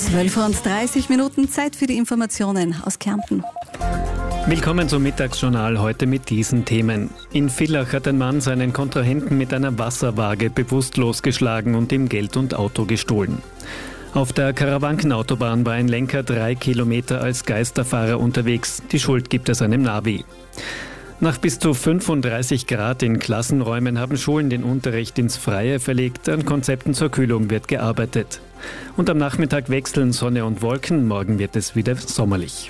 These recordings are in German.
12:30 Uhr, Zeit für die Informationen aus Kärnten. Willkommen zum Mittagsjournal, heute mit diesen Themen. In Villach hat ein Mann seinen Kontrahenten mit einer Wasserwaage bewusstlos geschlagen und ihm Geld und Auto gestohlen. Auf der Karawankenautobahn war ein Lenker 3 Kilometer als Geisterfahrer unterwegs. Die Schuld gibt es einem Navi. Nach bis zu 35 Grad in Klassenräumen haben Schulen den Unterricht ins Freie verlegt. An Konzepten zur Kühlung wird gearbeitet. Und am Nachmittag wechseln Sonne und Wolken. Morgen wird es wieder sommerlich.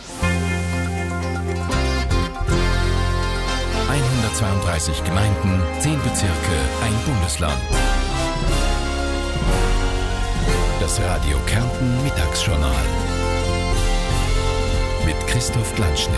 132 Gemeinden, 10 Bezirke, ein Bundesland. Das Radio Kärnten Mittagsjournal mit Christoph Glanschnick.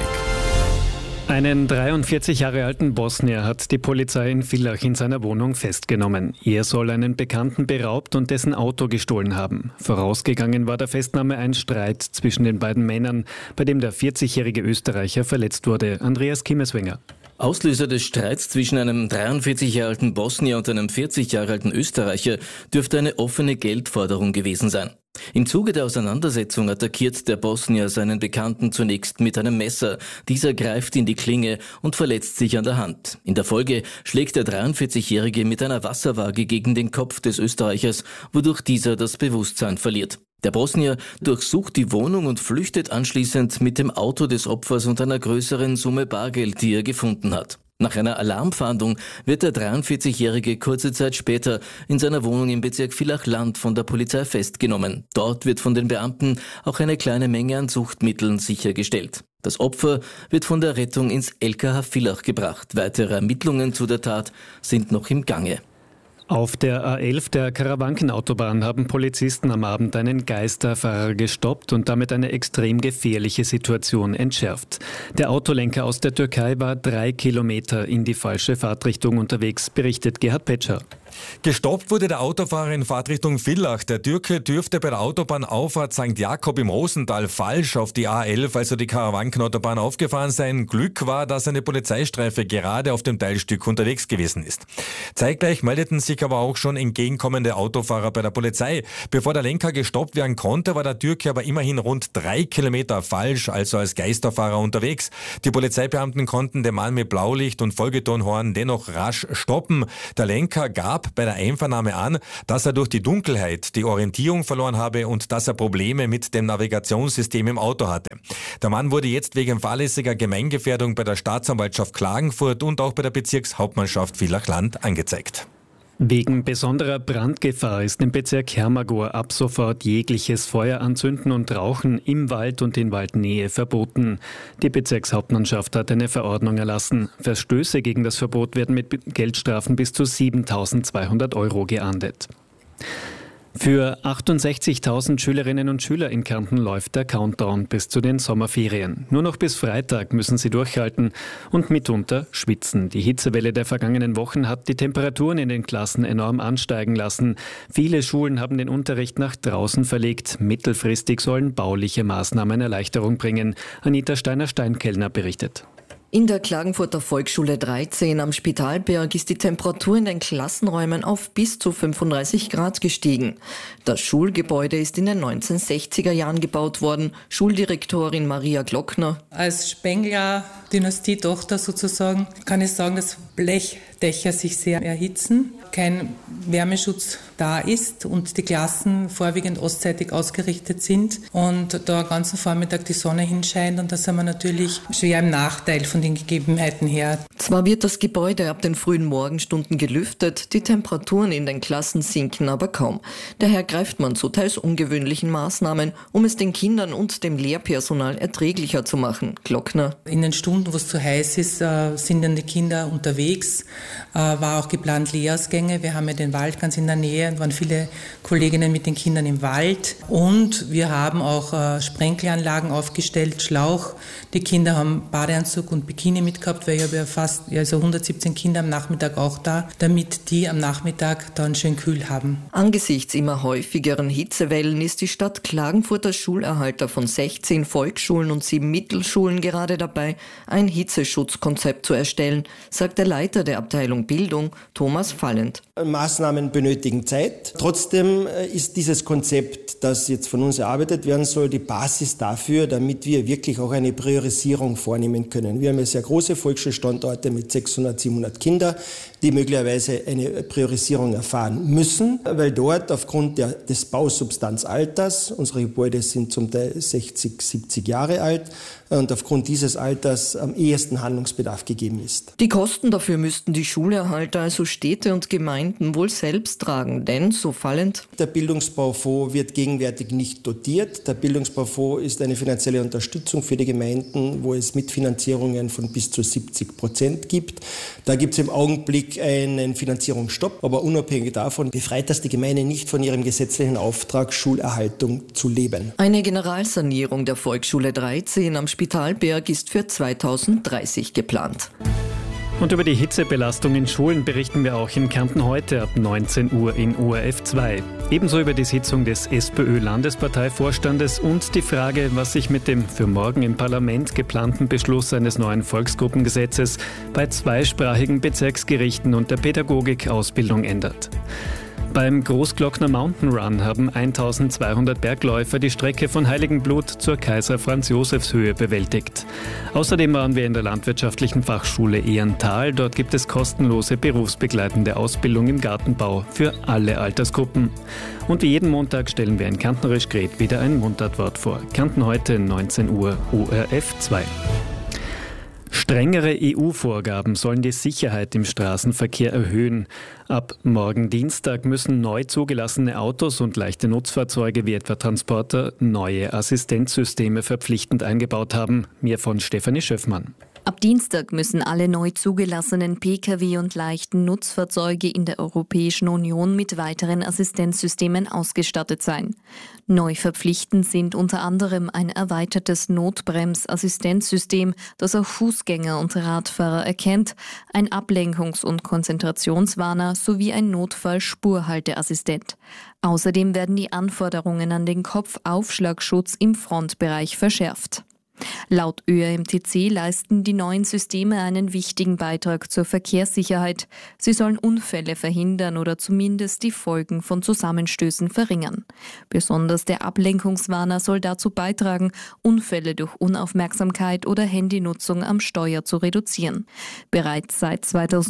Einen 43 Jahre alten Bosnier hat die Polizei in Villach in seiner Wohnung festgenommen. Er soll einen Bekannten beraubt und dessen Auto gestohlen haben. Vorausgegangen war der Festnahme ein Streit zwischen den beiden Männern, bei dem der 40-jährige Österreicher verletzt wurde. Andreas Kimmeswenger. Auslöser des Streits zwischen einem 43 Jahre alten Bosnier und einem 40 Jahre alten Österreicher dürfte eine offene Geldforderung gewesen sein. Im Zuge der Auseinandersetzung attackiert der Bosnier seinen Bekannten zunächst mit einem Messer. Dieser greift in die Klinge und verletzt sich an der Hand. In der Folge schlägt der 43-Jährige mit einer Wasserwaage gegen den Kopf des Österreichers, wodurch dieser das Bewusstsein verliert. Der Bosnier durchsucht die Wohnung und flüchtet anschließend mit dem Auto des Opfers und einer größeren Summe Bargeld, die er gefunden hat. Nach einer Alarmfahndung wird der 43-Jährige kurze Zeit später in seiner Wohnung im Bezirk Villach-Land von der Polizei festgenommen. Dort wird von den Beamten auch eine kleine Menge an Suchtmitteln sichergestellt. Das Opfer wird von der Rettung ins LKH Villach gebracht. Weitere Ermittlungen zu der Tat sind noch im Gange. Auf der A11 der Karawankenautobahn haben Polizisten am Abend einen Geisterfahrer gestoppt und damit eine extrem gefährliche Situation entschärft. Der Autolenker aus der Türkei war 3 Kilometer in die falsche Fahrtrichtung unterwegs, berichtet Gerhard Petscher. Gestoppt wurde der Autofahrer in Fahrtrichtung Villach. Der Türke dürfte bei der Autobahnauffahrt St. Jakob im Rosental falsch auf die A11, also die Karawankenautobahn, aufgefahren sein. Glück war, dass eine Polizeistreife gerade auf dem Teilstück unterwegs gewesen ist. Zeitgleich meldeten sich aber auch schon entgegenkommende Autofahrer bei der Polizei. Bevor der Lenker gestoppt werden konnte, war der Türke aber immerhin rund 3 Kilometer falsch, also als Geisterfahrer unterwegs. Die Polizeibeamten konnten den Mann mit Blaulicht und Folgetonhorn dennoch rasch stoppen. Der Lenker gab bei der Einvernahme an, dass er durch die Dunkelheit die Orientierung verloren habe und dass er Probleme mit dem Navigationssystem im Auto hatte. Der Mann wurde jetzt wegen fahrlässiger Gemeingefährdung bei der Staatsanwaltschaft Klagenfurt und auch bei der Bezirkshauptmannschaft Villach-Land angezeigt. Wegen besonderer Brandgefahr ist im Bezirk Hermagor ab sofort jegliches Feuer anzünden und Rauchen im Wald und in Waldnähe verboten. Die Bezirkshauptmannschaft hat eine Verordnung erlassen. Verstöße gegen das Verbot werden mit Geldstrafen bis zu 7.200 € geahndet. Für 68.000 Schülerinnen und Schüler in Kärnten läuft der Countdown bis zu den Sommerferien. Nur noch bis Freitag müssen sie durchhalten und mitunter schwitzen. Die Hitzewelle der vergangenen Wochen hat die Temperaturen in den Klassen enorm ansteigen lassen. Viele Schulen haben den Unterricht nach draußen verlegt. Mittelfristig sollen bauliche Maßnahmen Erleichterung bringen. Anita Steiner-Steinkellner berichtet. In der Klagenfurter Volksschule 13 am Spitalberg ist die Temperatur in den Klassenräumen auf bis zu 35 Grad gestiegen. Das Schulgebäude ist in den 1960er Jahren gebaut worden. Schuldirektorin Maria Glockner. Als Spengler-Dynastietochter sozusagen kann ich sagen, dass Blechdächer sich sehr erhitzen, kein Wärmeschutz da ist und die Klassen vorwiegend ostseitig ausgerichtet sind und da den ganzen Vormittag die Sonne hinscheint und da sind wir natürlich schwer im Nachteil von den Gegebenheiten her. Zwar wird das Gebäude ab den frühen Morgenstunden gelüftet, die Temperaturen in den Klassen sinken aber kaum. Daher greift man zu teils ungewöhnlichen Maßnahmen, um es den Kindern und dem Lehrpersonal erträglicher zu machen. Glockner. In den Stunden, wo es zu heiß ist, sind dann die Kinder unterwegs, war auch geplant Lehrausgänge. Wir haben ja den Wald ganz in der Nähe und waren viele Kolleginnen mit den Kindern im Wald. Und wir haben auch Sprenkelanlagen aufgestellt, Schlauch. Die Kinder haben Badeanzug und Bikini mitgehabt, weil ich habe ja fast 117 Kinder am Nachmittag auch da, damit die am Nachmittag dann schön kühl haben. Angesichts immer häufigeren Hitzewellen ist die Stadt Klagenfurt als Schulerhalter von 16 Volksschulen und 7 Mittelschulen gerade dabei, ein Hitzeschutzkonzept zu erstellen, sagt der Leiter der Abteilung Bildung, Thomas Fallend. Maßnahmen benötigen Zeit. Zeit. Trotzdem ist dieses Konzept, das jetzt von uns erarbeitet werden soll, die Basis dafür, damit wir wirklich auch eine Priorisierung vornehmen können. Wir haben ja sehr große Volksschulstandorte mit 600, 700 Kindern, die möglicherweise eine Priorisierung erfahren müssen, weil dort aufgrund des Bausubstanzalters, unsere Gebäude sind zum Teil 60, 70 Jahre alt, und aufgrund dieses Alters am ehesten Handlungsbedarf gegeben ist. Die Kosten dafür müssten die Schulerhalter, also Städte und Gemeinden, wohl selbst tragen, denn, so fallend: Der Bildungsbaufonds wird gegenwärtig nicht dotiert. Der Bildungsbaufonds ist eine finanzielle Unterstützung für die Gemeinden, wo es Mitfinanzierungen von bis zu 70% gibt. Da gibt es im Augenblick einen Finanzierungsstopp, aber unabhängig davon befreit das die Gemeinde nicht von ihrem gesetzlichen Auftrag, Schulerhaltung zu leben. Eine Generalsanierung der Volksschule 13 am Spitalberg ist für 2030 geplant. Und über die Hitzebelastung in Schulen berichten wir auch in Kärnten heute ab 19 Uhr in ORF 2. Ebenso über die Sitzung des SPÖ-Landesparteivorstandes und die Frage, was sich mit dem für morgen im Parlament geplanten Beschluss eines neuen Volksgruppengesetzes bei zweisprachigen Bezirksgerichten und der Pädagogikausbildung ändert. Beim Großglockner Mountain Run haben 1200 Bergläufer die Strecke von Heiligenblut zur Kaiser-Franz-Josefs-Höhe bewältigt. Außerdem waren wir in der Landwirtschaftlichen Fachschule Ehrental. Dort gibt es kostenlose berufsbegleitende Ausbildung im Gartenbau für alle Altersgruppen. Und wie jeden Montag stellen wir in Kärntnerisch Gret wieder ein Mundartwort vor. Kärnten heute 19 Uhr, ORF 2. Strengere EU-Vorgaben sollen die Sicherheit im Straßenverkehr erhöhen. Ab morgen Dienstag müssen neu zugelassene Autos und leichte Nutzfahrzeuge wie etwa Transporter neue Assistenzsysteme verpflichtend eingebaut haben. Mehr von Stefanie Schöffmann. Ab Dienstag müssen alle neu zugelassenen Pkw und leichten Nutzfahrzeuge in der Europäischen Union mit weiteren Assistenzsystemen ausgestattet sein. Neu verpflichtend sind unter anderem ein erweitertes Notbremsassistenzsystem, das auch Fußgänger und Radfahrer erkennt, ein Ablenkungs- und Konzentrationswarner sowie ein Notfallspurhalteassistent. Außerdem werden die Anforderungen an den Kopfaufschlagschutz im Frontbereich verschärft. Laut ÖAMTC leisten die neuen Systeme einen wichtigen Beitrag zur Verkehrssicherheit. Sie sollen Unfälle verhindern oder zumindest die Folgen von Zusammenstößen verringern. Besonders der Ablenkungswarner soll dazu beitragen, Unfälle durch Unaufmerksamkeit oder Handynutzung am Steuer zu reduzieren. Bereits seit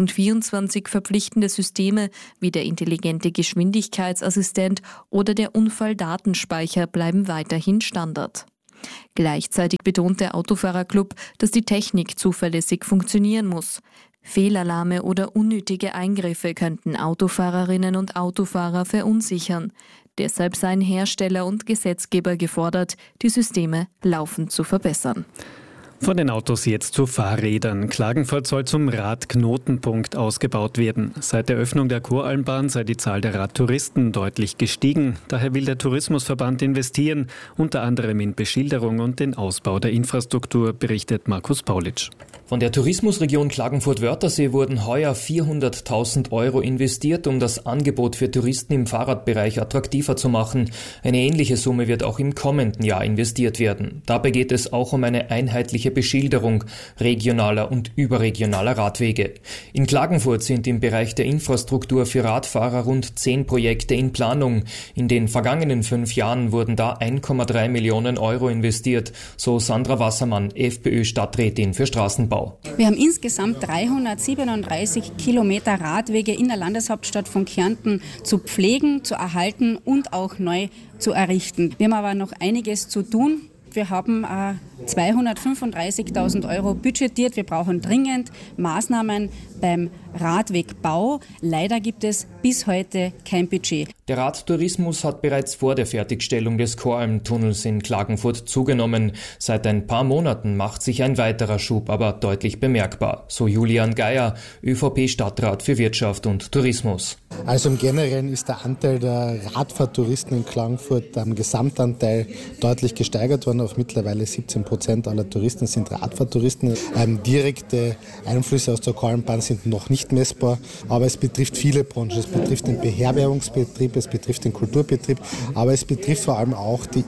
2024 verpflichtende Systeme wie der intelligente Geschwindigkeitsassistent oder der Unfalldatenspeicher bleiben weiterhin Standard. Gleichzeitig betont der Autofahrerclub, dass die Technik zuverlässig funktionieren muss. Fehlalarme oder unnötige Eingriffe könnten Autofahrerinnen und Autofahrer verunsichern. Deshalb seien Hersteller und Gesetzgeber gefordert, die Systeme laufend zu verbessern. Von den Autos jetzt zu Fahrrädern. Klagenfurt soll zum Radknotenpunkt ausgebaut werden. Seit der Öffnung der Koralmbahn sei die Zahl der Radtouristen deutlich gestiegen. Daher will der Tourismusverband investieren, unter anderem in Beschilderung und den Ausbau der Infrastruktur, berichtet Markus Paulitsch. Von der Tourismusregion Klagenfurt-Wörthersee wurden heuer 400.000 € investiert, um das Angebot für Touristen im Fahrradbereich attraktiver zu machen. Eine ähnliche Summe wird auch im kommenden Jahr investiert werden. Dabei geht es auch um eine einheitliche Beschilderung regionaler und überregionaler Radwege. In Klagenfurt sind im Bereich der Infrastruktur für Radfahrer rund 10 Projekte in Planung. In den vergangenen 5 Jahren wurden da 1,3 Millionen € investiert, so Sandra Wassermann, FPÖ-Stadträtin für Straßenbau. Wir haben insgesamt 337 Kilometer Radwege in der Landeshauptstadt von Kärnten zu pflegen, zu erhalten und auch neu zu errichten. Wir haben aber noch einiges zu tun. Wir haben 235.000 € budgetiert. Wir brauchen dringend Maßnahmen beim Radwegbau. Leider gibt es bis heute kein Budget. Der Radtourismus hat bereits vor der Fertigstellung des Koralmtunnels in Klagenfurt zugenommen. Seit ein paar Monaten macht sich ein weiterer Schub aber deutlich bemerkbar, so Julian Geier, ÖVP-Stadtrat für Wirtschaft und Tourismus. Also im Generellen ist der Anteil der Radfahrtouristen in Klagenfurt am Gesamtanteil deutlich gesteigert worden. Auf mittlerweile 17% aller Touristen sind Radfahrtouristen. Direkte Einflüsse aus der Koralmbahn sind noch nicht messbar, aber es betrifft viele Branchen. Es betrifft den Beherbergungsbetrieb, es betrifft den Kulturbetrieb, aber es betrifft vor allem auch die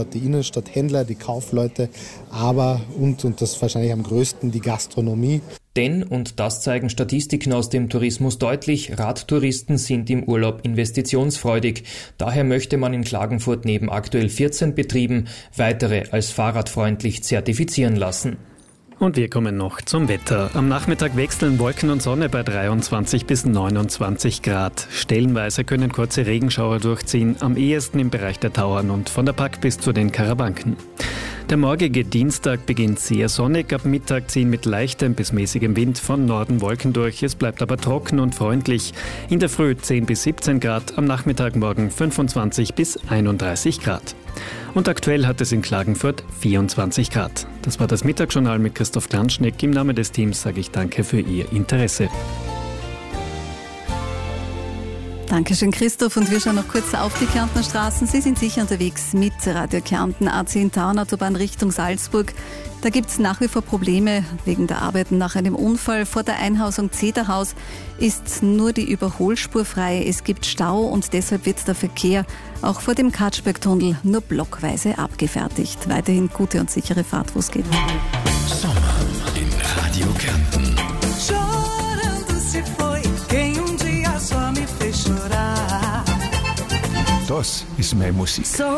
Innenstadthändler, die Kaufleute, aber und das wahrscheinlich am größten die Gastronomie. Denn, und das zeigen Statistiken aus dem Tourismus deutlich, Radtouristen sind im Urlaub investitionsfreudig. Daher möchte man in Klagenfurt neben aktuell 14 Betrieben weitere als fahrradfreundlich zertifizieren lassen. Und wir kommen noch zum Wetter. Am Nachmittag wechseln Wolken und Sonne bei 23 bis 29 Grad. Stellenweise können kurze Regenschauer durchziehen, am ehesten im Bereich der Tauern und von der Pack bis zu den Karawanken. Der morgige Dienstag beginnt sehr sonnig, ab Mittag ziehen mit leichtem bis mäßigem Wind von Norden Wolken durch, es bleibt aber trocken und freundlich. In der Früh 10 bis 17 Grad, am Nachmittag morgen 25 bis 31 Grad. Und aktuell hat es in Klagenfurt 24 Grad. Das war das Mittagsjournal mit Christoph Glanschneck. Im Namen des Teams sage ich danke für Ihr Interesse. Dankeschön, Christoph. Und wir schauen noch kurz auf die Kärntner Straßen. Sie sind sicher unterwegs mit Radio Kärnten, A10 Tauernautobahn Richtung Salzburg. Da gibt es nach wie vor Probleme wegen der Arbeiten nach einem Unfall. Vor der Einhausung Zederhaus ist nur die Überholspur frei. Es gibt Stau und deshalb wird der Verkehr auch vor dem Katschbergtunnel nur blockweise abgefertigt. Weiterhin gute und sichere Fahrt, wo es geht. Sommer in Radio Kärnten. Das ist meine Musik.